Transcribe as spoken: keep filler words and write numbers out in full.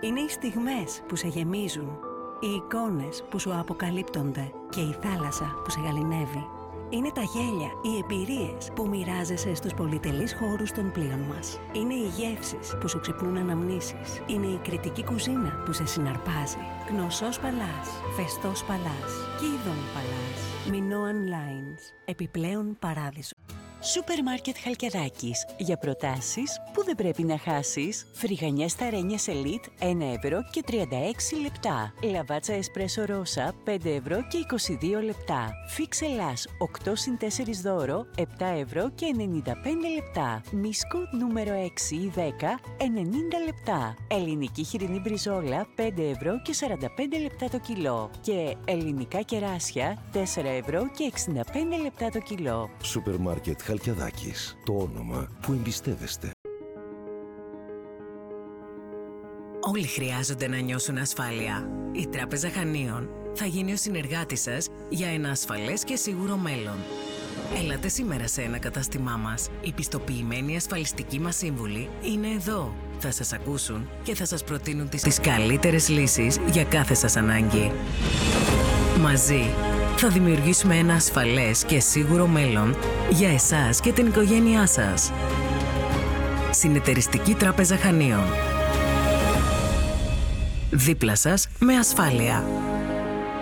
Είναι οι στιγμές που σε γεμίζουν, οι εικόνες που σου αποκαλύπτονται και η θάλασσα που σε γαληνεύει. Είναι τα γέλια, οι εμπειρίες που μοιράζεσαι στους πολυτελείς χώρους των πλοίων μας. Είναι οι γεύσεις που σου ξυπνούν αναμνήσεις. Είναι η κριτική κουζίνα που σε συναρπάζει. Γνωσός Παλάς, Φεστός Παλάς, Κίδων Παλάς, Minoan Lines, επιπλέον παράδεισο. Σούπερ Μάρκετ Χαλκιδάκης. Για προτάσεις που δεν πρέπει να χάσεις. Φρυγανιές Ταρένιες Elite ένα ευρώ και τριάντα έξι λεπτά. Λαβάτσα Εσπρέσο Ρώσα πέντε ευρώ και είκοσι δύο λεπτά. Φίξ Ελλάς οκτώ συν τέσσερα δώρο επτά ευρώ και ενενήντα πέντε λεπτά. Μίσκο νούμερο έξι ή δέκα ενενήντα λεπτά. Ελληνική χοιρινή μπριζόλα πέντε ευρώ και σαράντα πέντε λεπτά το κιλό. Και ελληνικά κεράσια τέσσερα ευρώ και εξήντα πέντε λεπτά το κιλό. Σούπερ Μάρκετ Χαλκιδάκης, το όνομα που εμπιστεύεστε. Όλοι χρειάζονται να νιώσουν ασφάλεια. Η Τράπεζα Χανίων θα γίνει ο συνεργάτης σας για ένα ασφαλές και σίγουρο μέλλον. Έλατε σήμερα σε ένα κατάστημά μας. Οι πιστοποιημένοι ασφαλιστικοί μας σύμβουλοι είναι εδώ. Θα σας ακούσουν και θα σας προτείνουν τις, τις καλύτερες λύσεις για κάθε σας ανάγκη. Μαζί θα δημιουργήσουμε ένα ασφαλές και σίγουρο μέλλον για εσάς και την οικογένειά σας. Συνεταιριστική Τράπεζα Χανίων. Δίπλα σας με ασφάλεια.